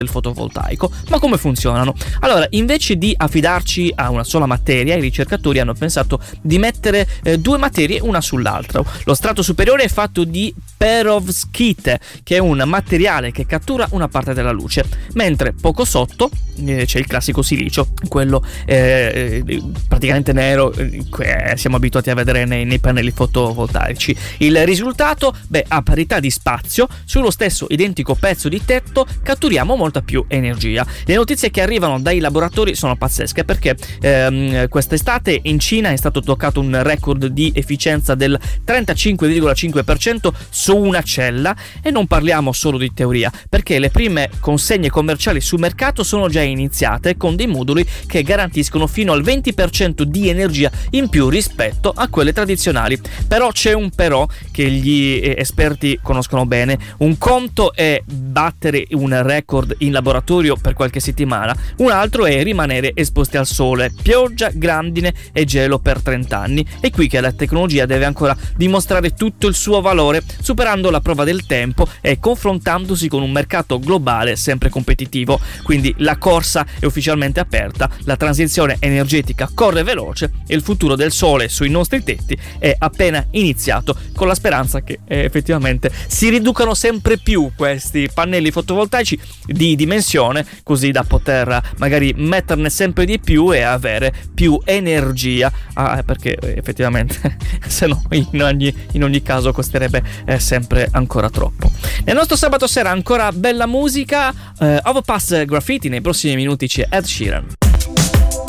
del fotovoltaico. Ma come funzionano? Allora, invece di affidarci a una sola materia, i ricercatori hanno pensato di mettere due materie una sull'altra. Lo strato superiore è fatto di perovskite, che è un materiale che cattura una parte della luce, mentre poco sotto c'è il classico silicio, quello praticamente nero che siamo abituati a vedere nei pannelli fotovoltaici. Il risultato? A parità di spazio, sullo stesso identico pezzo di tetto catturiamo molta più energia. Le notizie che arrivano dai laboratori sono pazzesche, perché quest'estate in Cina è stato toccato un record di efficienza del 35,5% su una cella, e non parliamo solo di teoria, perché le prime consegne commerciali sul mercato sono già iniziate, con dei moduli che garantiscono fino al 20% di energia in più rispetto a quelle tradizionali. Però c'è un però che gli esperti conoscono bene. Un conto è battere un record in laboratorio per qualche settimana, un altro è rimanere esposti al sole, pioggia, grandine e gelo per 30 anni. È qui che la tecnologia deve ancora dimostrare tutto il suo valore, superando la prova del tempo e confrontandosi con un mercato globale sempre competitivo. Quindi la corsa è ufficialmente aperta, la transizione energetica corre veloce e il futuro del sole sui nostri tetti è appena iniziato, con la speranza che effettivamente si riducano sempre più questi pannelli fotovoltaici di dimensione, così da poter magari metterne sempre di più e avere più energia, perché effettivamente se no in ogni caso costerebbe sempre ancora troppo. Nel nostro sabato sera ancora bella musica, Overpass Graffiti. Nei prossimi minuti c'è Ed Sheeran.